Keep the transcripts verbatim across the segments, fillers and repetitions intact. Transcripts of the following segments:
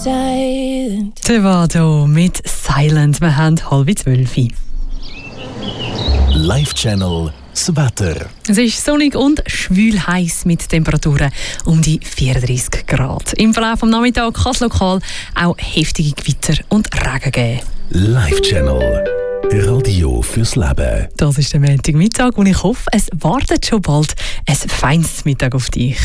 silent. Tevado mit Silent. Wir haben halb zwölf. Live Channel das Wetter. Es ist sonnig und schwül heiß mit Temperaturen um die vierunddreissig Grad. Im Verlauf des Nachmittags kann es lokal auch heftige Gewitter und Regen geben. Live Channel. Radio fürs Leben. Das ist der Montagmittag und ich hoffe, es wartet schon bald ein feines Mittag auf dich.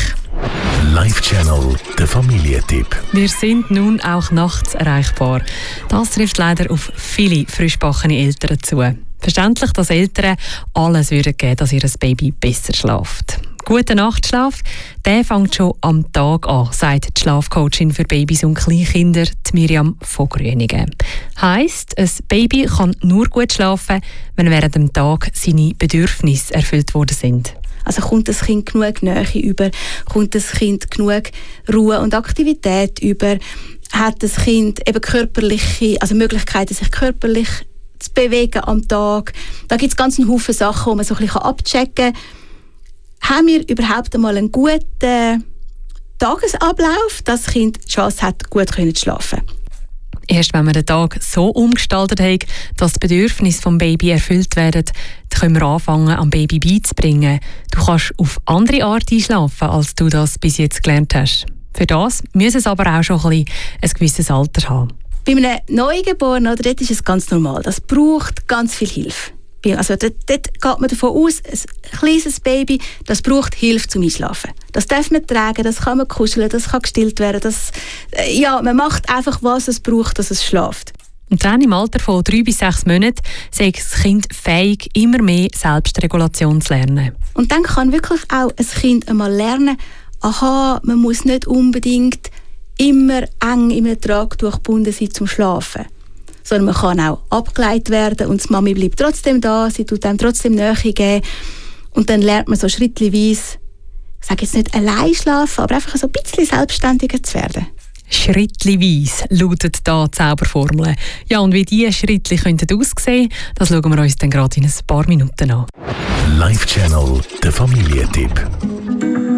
Live Channel, der Familientipp. Wir sind nun auch nachts erreichbar. Das trifft leider auf viele frischgebackene Eltern zu. Verständlich, dass Eltern alles würden geben, dass ihr Baby besser schläft. Guter Nachtschlaf, der fängt schon am Tag an, sagt die Schlafcoachin für Babys und Kleinkinder, die Miriam von Gröningen. Heisst, ein Baby kann nur gut schlafen, wenn während dem Tag seine Bedürfnisse erfüllt worden sind. Also kommt das Kind genug Nähe über, kommt das Kind genug Ruhe und Aktivität über, hat das Kind eben körperliche, also Möglichkeiten, sich körperlich zu bewegen am Tag. Da gibt es ganz einen Haufen Sachen, die man so ein bisschen abchecken kann. Haben wir überhaupt einmal einen guten Tagesablauf, dass das Kind die Chance hat, gut zu schlafen? Erst wenn wir den Tag so umgestaltet haben, dass die Bedürfnisse des Babys erfüllt werden, dann können wir anfangen, am Baby beizubringen. Du kannst auf andere Art einschlafen, als du das bis jetzt gelernt hast. Für das muss es aber auch schon ein, bisschen ein gewisses Alter haben. Bei einem Neugeborenen, oder, dort ist es ganz normal. Das braucht ganz viel Hilfe. Also dort, dort geht man davon aus, ein kleines Baby, das braucht Hilfe zum Einschlafen. Das darf man tragen, das kann man kuscheln, das kann gestillt werden. Das, ja, man macht einfach, was es braucht, dass es schläft. Und dann im Alter von drei bis sechs Monaten sei das Kind fähig, immer mehr Selbstregulation zu lernen. Und dann kann wirklich auch ein Kind einmal lernen, aha, man muss nicht unbedingt immer eng in einem Tragtuch gebunden sein zum Schlafen. Sondern man kann auch abgeleitet werden und die Mami bleibt trotzdem da, sie tut einem trotzdem Nähe geben. Und dann lernt man so schrittweise, ich sage jetzt nicht allein schlafen, aber einfach so ein bisschen selbstständiger zu werden. Schrittweise lautet da die Zauberformel. Ja, und wie diese Schritte könnten aussehen, das schauen wir uns dann gerade in ein paar Minuten an. Live Channel, der Familientipp.